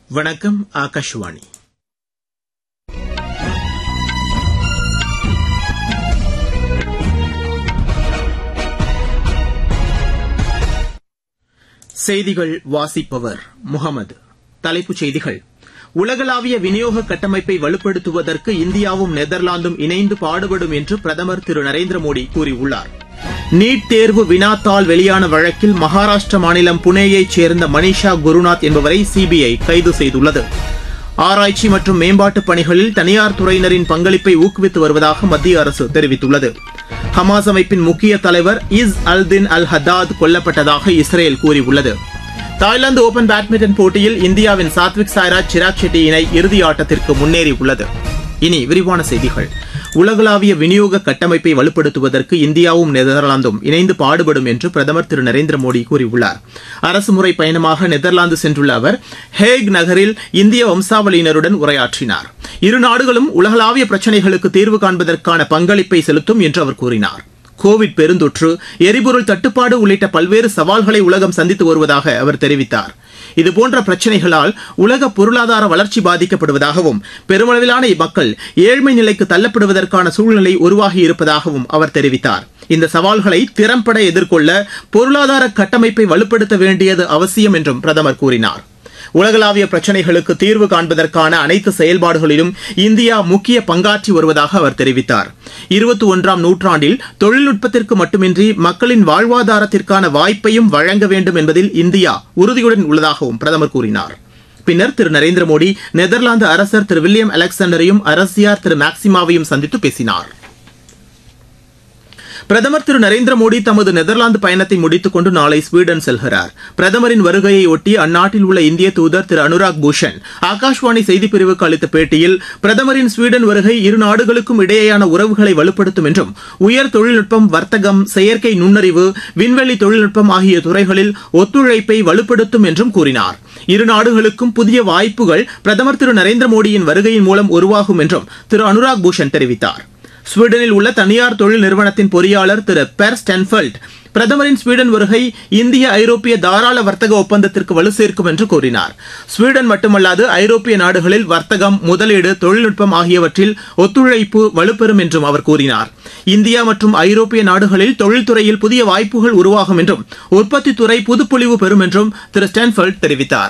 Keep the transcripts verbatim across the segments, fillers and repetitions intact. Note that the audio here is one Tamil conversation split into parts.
வணக்கம். ஆகாஷவாணி. செய்திகள் வாசிப்பவர் முகமது. தலைப்புச் செய்திகள். உலகளாவிய விநியோக கட்டமைப்பை வலுப்படுத்துவதற்கு இந்தியாவும் நெதர்லாந்தும் இணைந்து பாடுபடும் என்று பிரதமர் திரு நரேந்திர மோடி கூறியுள்ளார். நீட் தேர்வு வினாத்தாள் வெளியான வழக்கில் மகாராஷ்டிர மாநிலம் புனேயைச் சேர்ந்த மனிஷா குருநாத் என்பவரை சிபிஐ கைது செய்துள்ளது. ஆராய்ச்சி மற்றும் மேம்பாட்டுப் பணிகளில் தனியார் துறையினரின் பங்களிப்பை ஊக்குவித்து வருவதாக மத்திய அரசு தெரிவித்துள்ளது. ஹமாஸ் அமைப்பின் முக்கிய தலைவர் இஸ் அல்தின் அல் ஹத்தாத் கொல்லப்பட்டதாக இஸ்ரேல் கூறியுள்ளது. தாய்லாந்து ஓபன் பேட்மிண்டன் போட்டியில் இந்தியாவின் சாத்விக் சாய்ராஜ் சிராக் ஷெட்டி இணை இறுதி ஆட்டத்திற்கு முன்னேறியுள்ளது. இனி விரிவான செய்திகள். உலகளாவிய விநியோக கட்டமைப்பை வலுப்படுத்துவதற்கு இந்தியாவும் நெதர்லாந்தும் இணைந்து பாடுபடும் என்று பிரதமர் திரு நரேந்திர மோடி கூறியுள்ளார். அரசுமுறை பயணமாக நெதர்லாந்து சென்றுள்ள அவர் ஹேக் நகரில் இந்திய வம்சாவளியினருடன் உரையாற்றினார். இரு நாடுகளும் உலகளாவிய பிரச்சினைகளுக்கு தீர்வு காண்பதற்கான பங்களிப்பை செலுத்தும் என்று அவர் கூறினார். கோவிட் பெருந்தொற்று, எரிபொருள் தட்டுப்பாடு உள்ளிட்ட பல்வேறு சவால்களை உலகம் சந்தித்து வருவதாக அவர் தெரிவித்தார். இதுபோன்ற பிரச்சினைகளால் உலக பொருளாதார வளர்ச்சி பாதிக்கப்படுவதாகவும் பெருமளவிலான மக்கள் ஏழ்மை நிலைக்கு தள்ளப்படுவதற்கான சூழ்நிலை உருவாகி இருப்பதாகவும் அவர் தெரிவித்தார். இந்த சவால்களை திறம்பட எதிர்கொள்ள பொருளாதார கட்டமைப்பை வலுப்படுத்த வேண்டியது அவசியம் என்றும் பிரதமர் கூறினார். உலகளாவிய பிரச்சினைகளுக்கு தீர்வு காண்பதற்கான அனைத்து செயல்பாடுகளிலும் இந்தியா முக்கிய பங்காற்றி வருவதாக அவர் தெரிவித்தார். இருபத்தி ஒன்றாம் நூற்றாண்டில் தொழில்நுட்பத்திற்கு மட்டுமின்றி மக்களின் வாழ்வாதாரத்திற்கான வாய்ப்பையும் வழங்க வேண்டும் என்பதில் இந்தியா உறுதியுடன் உள்ளதாகவும் பிரதமர் கூறினார். பின்னர் திரு நரேந்திர மோடி நெதர்லாந்து அரசர் திரு வில்லியம் அலெக்சாண்டரையும் அரசியார் திரு மேக்சிமாவையும் சந்தித்து பேசினார். பிரதமர் திரு நரேந்திர மோடி தமது நெதர்லாந்து பயணத்தை முடித்துக் கொண்டு நாளை ஸ்வீடன் செல்கிறார். பிரதமரின் வருகையை ஒட்டி அந்நாட்டில் உள்ள இந்திய தூதர் திரு அனுராக் பூஷன் ஆகாஷ்வாணி செய்திப்பிரிவுக்கு அளித்த பேட்டியில் பிரதமரின் ஸ்வீடன் வருகை இரு நாடுகளுக்கும் இடையேயான உறவுகளை வலுப்படுத்தும் என்றும் உயர் தொழில்நுட்பம், வர்த்தகம், செயற்கை நுண்ணறிவு, விண்வெளி தொழில்நுட்பம் ஆகிய துறைகளில் ஒத்துழைப்பை வலுப்படுத்தும் என்றும் கூறினார். இரு நாடுகளுக்கும் புதிய வாய்ப்புகள் பிரதமர் திரு நரேந்திர மோடியின் வருகையின் மூலம் உருவாகும் என்றும் திரு அனுராக் பூஷன் தெரிவித்தார். ஸ்வீடனில் உள்ள தனியார் தொழில் நிறுவனத்தின் பொறியாளர் திரு பெர் ஸ்டென்ஃபெல்ட் பிரதமரின் ஸ்வீடன் வருகை இந்திய ஐரோப்பிய தாராள வர்த்தக ஒப்பந்தத்திற்கு வலு சேர்க்கும் என்று கூறினார். ஸ்வீடன் மட்டுமல்லாது ஐரோப்பிய நாடுகளில் வர்த்தகம், முதலீடு, தொழில்நுட்பம் ஆகியவற்றில் ஒத்துழைப்பு வலுப்பெறும் என்றும் அவர் கூறினார். இந்தியா மற்றும் ஐரோப்பிய நாடுகளில் தொழில்துறையில் புதிய வாய்ப்புகள் உருவாகும் என்றும் உற்பத்தித் துறை புதுப்பொலிவு பெறும் என்றும் திரு ஸ்டென்ஃபெல்ட் தெரிவித்தார்.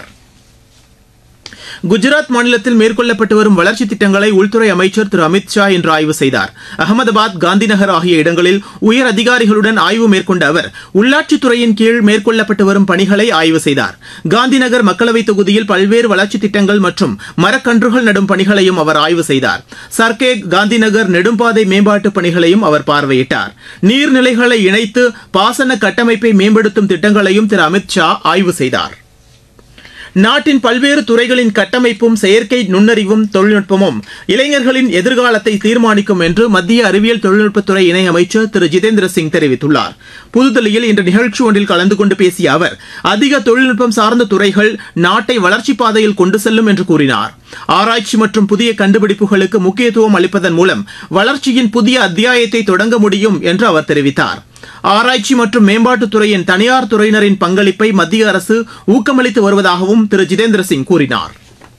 குஜராத் மாநிலத்தில் மேற்கொள்ளப்பட்டு வரும் வளர்ச்சித் திட்டங்களை உள்துறை அமைச்சர் திரு அமித் ஷா இன்று ஆய்வு செய்தார். அகமதாபாத், காந்திநகர் ஆகிய இடங்களில் உயர் அதிகாரிகளுடன் ஆய்வு மேற்கொண்ட அவர் உள்ளாட்சித்துறையின் கீழ் மேற்கொள்ளப்பட்டு வரும் பணிகளை ஆய்வு செய்தார். காந்திநகர் மக்களவைத் தொகுதியில் பல்வேறு வளர்ச்சித் திட்டங்கள் மற்றும் மரக்கன்றுகள் நடும் பணிகளையும் அவர் ஆய்வு செய்தார். சர்க்கேக், காந்திநகர் நெடும்பாதை மேம்பாட்டுப் பணிகளையும் அவர் பார்வையிட்டார். நீர்நிலைகளை இணைத்து பாசன கட்டமைப்பை மேம்படுத்தும் திட்டங்களையும் திரு அமித் ஷா ஆய்வு செய்தார். நாட்டின் பல்வேறு துறைகளின் கட்டமைப்பும் செயற்கை நுண்ணறிவும் தொழில்நுட்பமும் இளைஞர்களின் எதிர்காலத்தை தீர்மானிக்கும் என்று மத்திய அறிவியல் தொழில்நுட்பத்துறை இணையமைச்சர் திரு ஜிதேந்திர சிங் தெரிவித்துள்ளார். புதுதில்லியில் இன்று நிகழ்ச்சி ஒன்றில் கலந்து கொண்டு பேசிய அவர் அதிக தொழில்நுட்பம் சார்ந்த துறைகள் நாட்டை வளர்ச்சிப் பாதையில் கொண்டு செல்லும் என்று கூறினார். ஆராய்ச்சி மற்றும் புதிய கண்டுபிடிப்புகளுக்கு முக்கியத்துவம் அளிப்பதன் மூலம் வளர்ச்சியின் புதிய அத்தியாயத்தை தொடங்க முடியும் என்று அவர் தெரிவித்தார். ஆராய்ச்சி மற்றும் மேம்பாட்டுத் துறையின் தனியார் துறையினரின் பங்களிப்பை மத்திய அரசு ஊக்கமளித்து வருவதாகவும் திரு ஜிதேந்திர சிங் கூறினார்.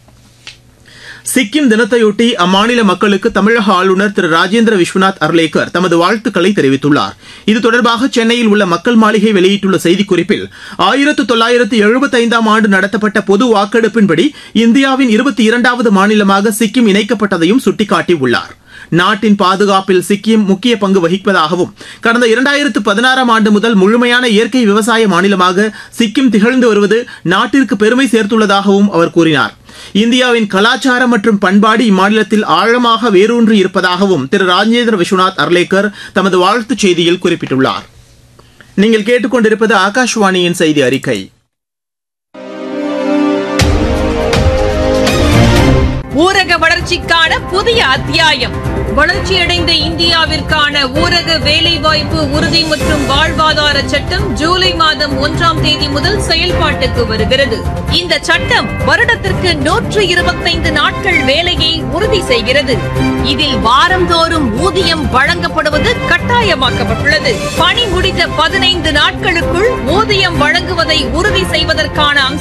சிக்கிம் தினத்தையொட்டி அம்மாநில மக்களுக்கு தமிழக ஆளுநர் திரு ராஜேந்திர விஸ்வநாத் அர்லேக்கர் தமது வாழ்த்துக்களை தெரிவித்துள்ளார். இது தொடர்பாக சென்னையில் உள்ள மக்கள் மாளிகை வெளியிட்டுள்ள செய்திக்குறிப்பில் ஆயிரத்து தொள்ளாயிரத்து எழுபத்தைந்தாம் ஆண்டு நடத்தப்பட்ட பொது வாக்கெடுப்பின்படி இந்தியாவின் இருபத்தி இரண்டாவது மாநிலமாக சிக்கிம் இணைக்கப்பட்டதையும் சுட்டிக்காட்டியுள்ளார். நாட்டின் பாதுகாப்பில் சிக்கிம் முக்கிய பங்கு வகிப்பதாகவும் கடந்த இரண்டாயிரத்து பதினாறாம் ஆண்டு முதல் முழுமையான இயற்கை விவசாய மாநிலமாக சிக்கிம் திகழ்ந்து வருவது நாட்டிற்கு பெருமை சேர்த்துள்ளதாகவும் அவர் கூறினார். இந்தியாவின் கலாச்சாரம் மற்றும் பண்பாடு இம்மாநிலத்தில் ஆழமாக வேரூன்றி இருப்பதாகவும் திரு ராஜேந்திர விஸ்வநாத் அர்லேக்கர் தமது வாழ்த்துச் செய்தியில் குறிப்பிட்டுள்ளார். நீங்கள் கேட்டுக்கொண்டிருப்பது ஆகாஷ்வாணியின் செய்தி அறிக்கை. ஊரக வளர்ச்சிக்கான புதிய அத்தியாயம். வளர்ச்சியடைந்த இந்தியாவிற்கான ஊரக வேலைவாய்ப்பு உறுதி மற்றும் வாழ்வாதார சட்டம் ஜூலை மாதம் ஒன்றாம் தேதி முதல் செயல்பாட்டுக்கு வருகிறது. இந்த சட்டம் வருடத்திற்கு நூற்று இருபத்தைந்து நாட்கள் வேலையை உறுதி செய்கிறது. இதில் வாரந்தோறும் ஊதியம் வழங்கப்படுவது கட்டாயமாக்கப்பட்டுள்ளது. பணி முடிந்த பதினைந்து நாட்களுக்குள் ஊதியம் வழங்குவதை உறுதி செய்வதற்கான